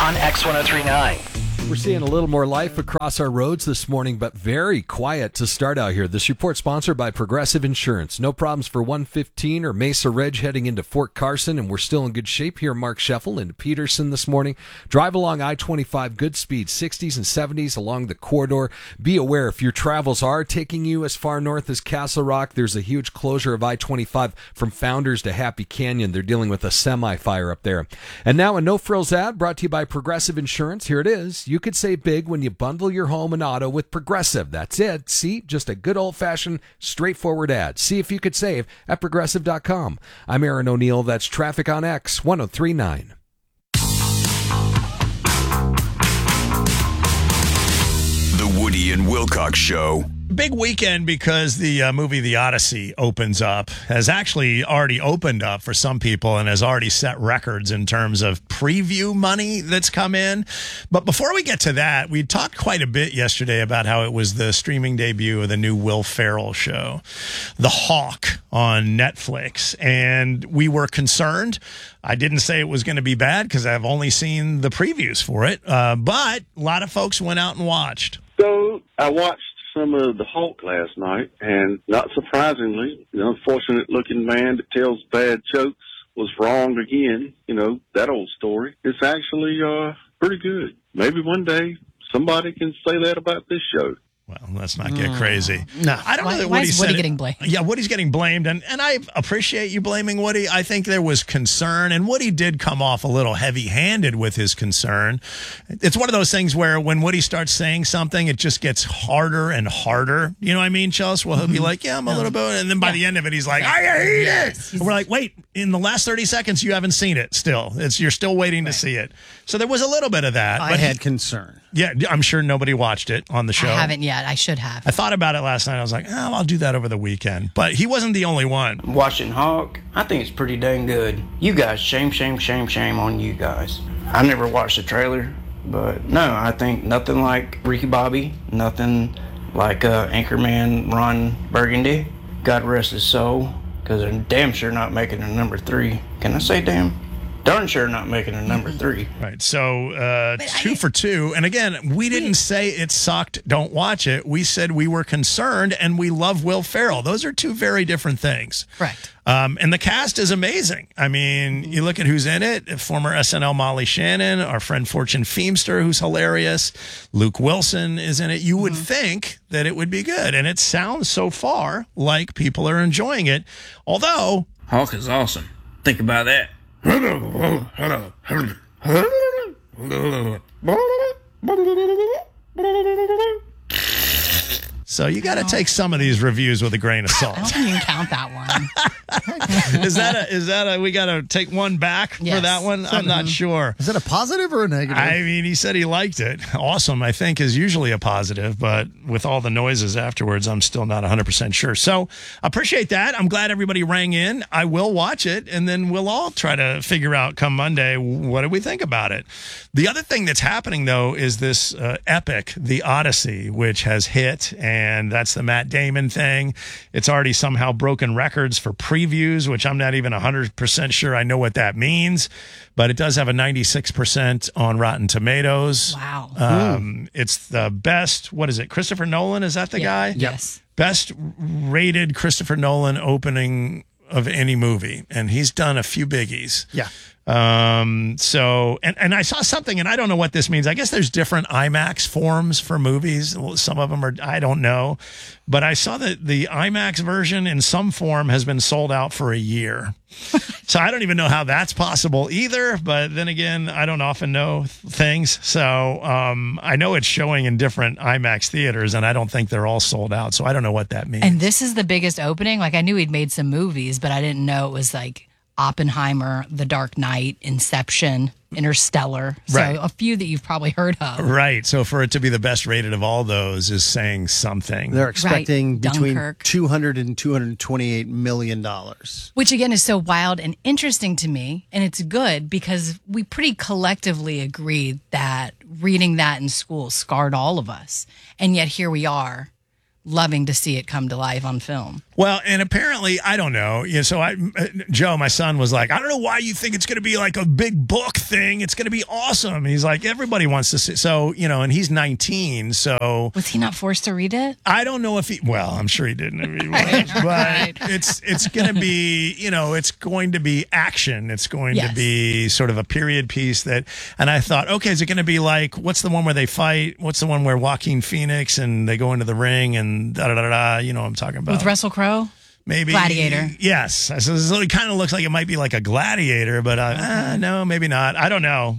on X1039. We're seeing a little more life across our roads this morning, but very quiet to start out here. This report sponsored by Progressive Insurance. No problems for 115 or Mesa Ridge heading into Fort Carson, and we're still in good shape here. Mark Scheffel into Peterson this morning. Drive along I-25, good speed, 60s and 70s along the corridor. Be aware if your travels are taking you as far north as Castle Rock, there's a huge closure of I-25 from Founders to Happy Canyon. They're dealing with a semi-fire up there. And now a no-frills ad brought to you by Progressive Insurance. Here it is. You could save big when you bundle your home and auto with Progressive. That's it. See, just a good old-fashioned, straightforward ad. See if you could save at Progressive.com. I'm Aaron O'Neill. That's Traffic on X 1039. The Woody and Wilcox Show. Big weekend because the movie The Odyssey opens up, has actually already opened up for some people and has already set records in terms of preview money that's come in. But before we get to that, we talked quite a bit yesterday about how it was the streaming debut of the new Will Ferrell show, The Hawk, on Netflix. And we were concerned. I didn't say it was going to be bad because I've only seen the previews for it. But a lot of folks went out and watched. So I watched some of The Hulk last night, and not surprisingly, the unfortunate-looking man that tells bad jokes was wrong again. You know, that old story. It's actually pretty good. Maybe one day somebody can say that about this show. Well, let's not get crazy. No. I don't know that Why Woody is said Woody it. getting blamed? Yeah, Woody's getting blamed, and I appreciate you blaming Woody. I think there was concern, and Woody did come off a little heavy-handed with his concern. It's one of those things where when Woody starts saying something, it just gets harder and harder. You know what I mean, Chelsea? Well, he'll be like, yeah, I'm a little bit, and then by the end of it, he's like, I hate it. And we're like, wait, in the last 30 seconds, you haven't seen it still. You're still waiting to see it. So there was a little bit of that. I had concern. Yeah, I'm sure nobody watched it on the show. I haven't yet. I should have. I thought about it last night. I was like, oh, I'll do that over the weekend. But he wasn't the only one. Watching Hawk, I think it's pretty dang good. You guys, shame on you guys. I never watched the trailer, but no, I think nothing like Ricky Bobby, nothing like Anchorman Ron Burgundy. God rest his soul, because they're damn sure not making a number 3. Can I say damn? Darn sure not making a number 3. Right. So 2 for 2. And again, we didn't say it sucked, don't watch it. We said we were concerned and we love Will Ferrell. Those are two very different things. Correct. And the cast is amazing. I mean, you look at who's in it. Former SNL Molly Shannon, our friend Fortune Feimster, who's hilarious. Luke Wilson is in it. You would think that it would be good. And it sounds so far like people are enjoying it. Although Hawk is awesome. Think about that. So you got to take some of these reviews with a grain of salt. I don't think you can count that one. Is that a we got to take one back for that one? I'm not sure. Is that a positive or a negative? I mean, he said he liked it. Awesome, I think, is usually a positive, but with all the noises afterwards, I'm still not 100% sure. So appreciate that. I'm glad everybody rang in. I will watch it, and then we'll all try to figure out come Monday, what do we think about it? The other thing that's happening, though, is this epic, The Odyssey, which has hit, and that's the Matt Damon thing. It's already somehow broken records for previews, which I'm not even 100% sure I know what that means, but it does have a 96% on Rotten Tomatoes. Wow. It's the best, what is it, Christopher Nolan, is that the guy? Yes. Best rated Christopher Nolan opening of any movie, and he's done a few biggies. Yeah. So I saw something, and I don't know what this means. I guess there's different IMAX forms for movies. Some of them are, I don't know, but I saw that the IMAX version in some form has been sold out for a year. So I don't even know how that's possible either. But then again, I don't often know things. So, I know it's showing in different IMAX theaters, and I don't think they're all sold out. So I don't know what that means. And this is the biggest opening. Like, I knew he'd made some movies, but I didn't know it was like Oppenheimer, The Dark Knight, Inception, Interstellar. So Right. a few that you've probably heard of. Right. So for it to be the best rated of all those is saying something. They're expecting between Dunkirk. $200 and $228 million. Which, again, is so wild and interesting to me. And it's good because we pretty collectively agreed that reading that in school scarred all of us. And yet here we are loving to see it come to life on film. Well, and apparently, I don't know. So Joe, my son, was like, I don't know why you think it's going to be like a big book thing. It's going to be awesome. And he's like, everybody wants to see. So, and he's 19. So Was he not forced to read it? I don't know if I'm sure he didn't. If he was, but Right. it's going to be, it's going to be action. It's going to Yes. be sort of a period piece and I thought, okay, is it going to be like, what's the one where they fight? What's the one where Joaquin Phoenix and they go into the ring and da-da-da-da, what I'm talking about. With Russell Crowe? Maybe Gladiator. Yes. So it kind of looks like it might be like a Gladiator, but no, maybe not. I don't know.